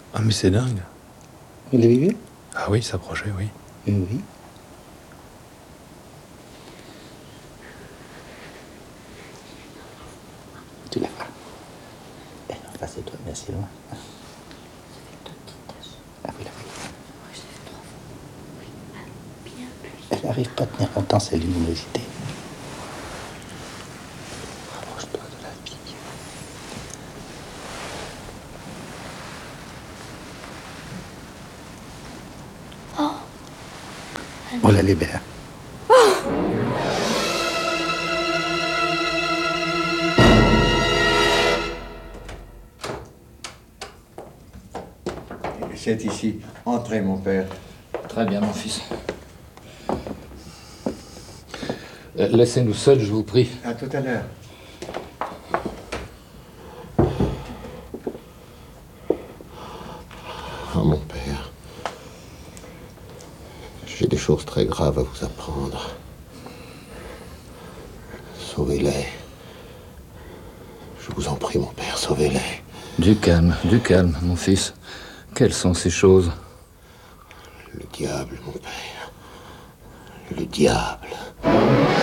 Ah, mais c'est dingue. Vous l'avez vu? Ah oui, s'approcher, oui. Oui. Tu la vois. Elle est en face de toi, mais assez loin. Ah oui, la voilà. Elle n'arrive pas à tenir longtemps sa luminosité. Rapproche-toi de la fille. Oh là, les belles. C'est ici. Entrez, mon père. Très bien, mon fils. Laissez-nous seuls, je vous prie. À tout à l'heure. Oh, mon père, j'ai des choses très graves à vous apprendre. Sauvez-les. Je vous en prie, mon père, sauvez-les. Du calme, mon fils. Quelles sont ces choses? Le diable, mon père. Le diable.